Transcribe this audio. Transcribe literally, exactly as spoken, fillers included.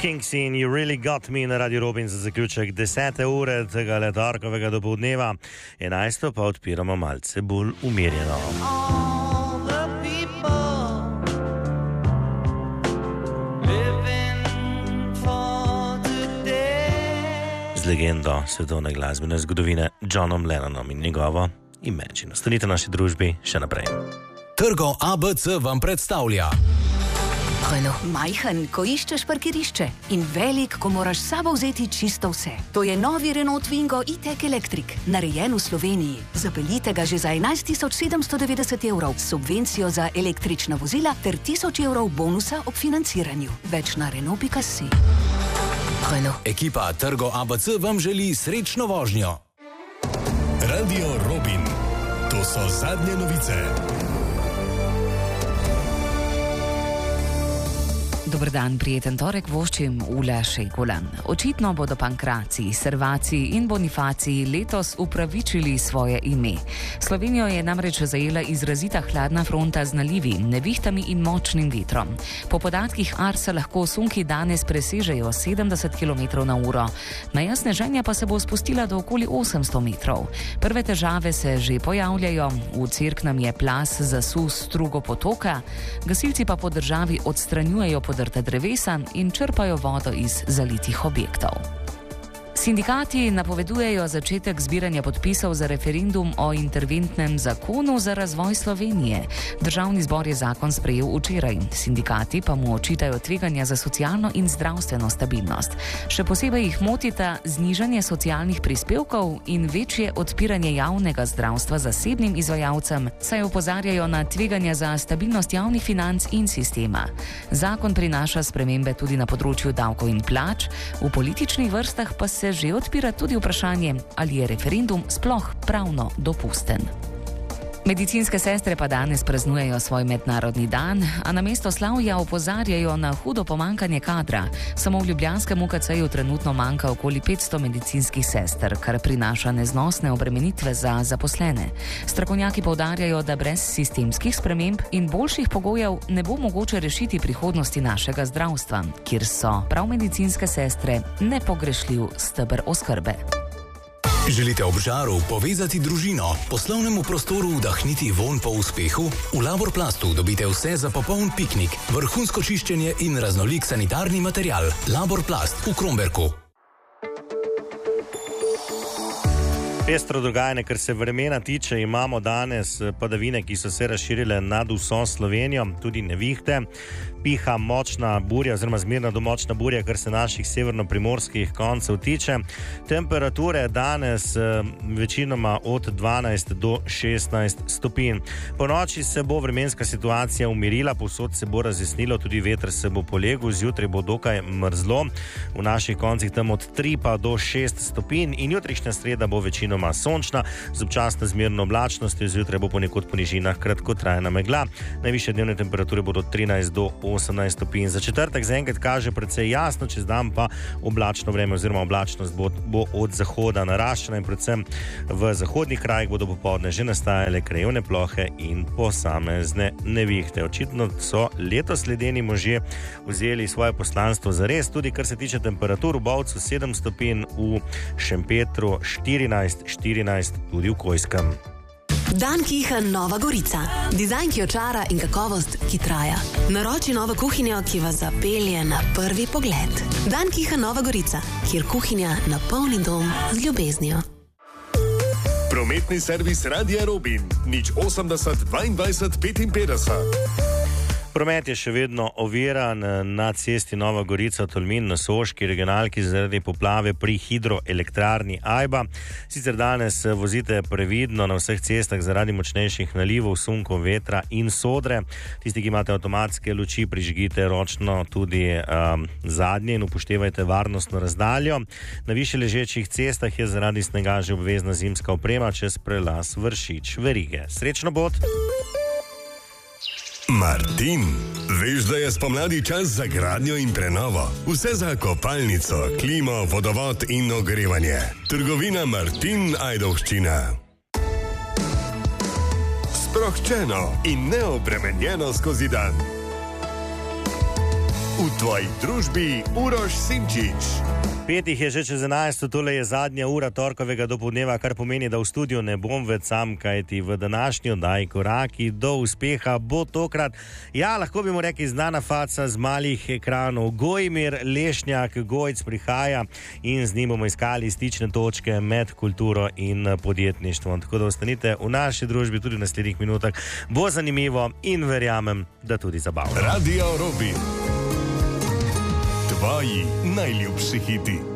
Kings in You Really Got Me na Radio Robin za zaključek desete ure tega letarkovega dopoldneva. enajsto pa odpiramo malce bolj umirjeno. Z legendo svetovne glasbene zgodovine Johnom Lennonom in njegovo Imagine. Ostanite v naši družbi še naprej. Trgo A B C vam predstavlja. Renault. Majhen, ko iščeš parkirišče, in velik, ko moraš s sabo vzeti čisto vse. To je novi Renault Twingo e-tech Electric, narejen v Sloveniji. Zapeljite ga že za enajst tisoč sedemsto devetdeset evrov s subvencijo za električna vozila ter tisoč evrov bonusa ob financiranju. Več na renault pika si. Renault. Ekipa Trgo A B C vam želi srečno vožnjo. Radio Robin. To so zadnje novice. Dober dan, prijeten torek voščim Ula Šejkulan. Očitno bodo Pankraciji, Servaciji in Bonifaciji letos upravičili svoje ime. Slovenijo je namreč zajela izrazita hladna fronta z nalivi, nevihtami in močnim vetrom. Po podatkih Arsa lahko sunki danes presežejo sedemdeset kilometrov na uro. Meja sneženja pa se bo spustila do okoli osemsto metrov. Prve težave se že pojavljajo. V Cerknem je plaz zasul strugo potoka, gasilci pa po državi odstranjujejo podrte drevesa in črpajo vodo iz zalitih objektov. Sindikati napovedujejo začetek zbiranja podpisov za referendum o interventnem zakonu za razvoj Slovenije. Državni zbor je zakon sprejel včeraj. Sindikati pa mu očitajo tveganja za socialno in zdravstveno stabilnost. Še posebej jih motita znižanje socialnih prispevkov in večje odpiranje javnega zdravstva zasebnim izvajalcem, saj opozarjajo na tveganja za stabilnost javnih financ in sistema. Zakon prinaša spremembe tudi na področju davkov in plač, v političnih vrstah pa se že odpira tudi vprašanje, ali je referendum sploh pravno dopusten. Medicinske sestre pa danes praznujejo svoj mednarodni dan, a namesto slavja opozarjajo na hudo pomankanje kadra. Samo v ljubljanskem U K C-ju trenutno manjka okoli petsto medicinskih sester, kar prinaša neznosne obremenitve za zaposlene. Strokovnjaki poudarjajo, da brez sistemskih sprememb in boljših pogojev ne bo mogoče rešiti prihodnosti našega zdravstva, kjer so prav medicinske sestre nepogrešljiv steber oskrbe. Želite ob žaru povezati družino, poslovnemu prostoru vdahniti vonj po uspehu? V Laborplastu dobite vse za popoln piknik, vrhunsko čiščenje in raznolik sanitarni material. Laborplast v Kromberku. Pestro dogajanje, kar se vremena tiče, imamo danes padavine, ki so se razširile nad vso Slovenijo, tudi nevihte. Piha močna burja oziroma zmerna do močna burja, kar se naših severno-primorskih koncev tiče. Temperature danes večinoma od dvanajst do šestnajst stopinj. Po noči se bo vremenska situacija umirila, povsod se bo razjasnilo, tudi veter se bo polegel, zjutraj bo dokaj mrzlo, v naših koncih tam od tri pa do šest stopinj in jutrišnja sreda bo večinoma sončna, z občasno zmerno oblačnostjo, zjutraj bo ponekod po nižinah kratkotrajna megla. Najvišje dnevne temperature bodo od trinajst do osemnajst stopinj. Za četrtek zaenkrat kaže precej jasno, čez dan pa oblačno vreme oziroma oblačnost bo, bo od zahoda naraščena in predvsem v zahodnih krajih bodo popoldne že nastajale krajevne plohe in posamezne nevihte. Očitno so letos ledeni možje vzeli svoje poslanstvo zares, tudi kar se tiče temperatur, v Bovcu sedem stopinj, v Šempetru štirinajst, štirinajst tudi v Kojskem. Dan Kiha Nova Gorica. Dizajn, ki očara in kakovost, ki traja. Naroči novo kuhinjo, ki vas zapelje na prvi pogled. Dan Kiha Nova Gorica, kjer kuhinja napolni dom z ljubeznijo. Prometni servis Radia Robin. nič osemdeset dvaindvajset petinpetdeset. Promet je še vedno oviran na cesti Nova Gorica Tolmin na Soški regionalki zaradi poplave pri hidroelektrarni Ajba. Sicer danes vozite previdno na vseh cestah zaradi močnejših nalivov, sunkov, vetra in sodre. Tisti, ki imate avtomatske luči, prižgite ročno tudi um, zadnje in upoštevajte varnostno razdaljo. Na više ležečih cestah je zaradi snega že obvezna zimska oprema čez prelaz Vršič-Verige. Srečno pot! Martin, veš, da je spomladi čas za gradnjo in prenovo. Vse za kopalnico, klimo, vodovod in ogrevanje. Trgovina Martin Ajdovščina. Sproščeno in neobremenjeno skozi dan. V tvoji družbi Uroš Simčič. Petih je že čez enajsto, tole je zadnja ura torkovega dopoldneva, kar pomeni, da v studiu ne bom več sam, kajti v današnji oddaji Koraki do uspeha bo tokrat, ja, lahko bi mu rekli znana faca z malih ekranov. Gojmir Lešnjak, Gojc prihaja in z njim bomo iskali stične točke med kulturo in podjetništvom. Tako da ostanite v naši družbi tudi v naslednjih minutah. Bo zanimivo in verjamem, da tudi zabavno. Radio Robin. Tvoji najljubši hiti.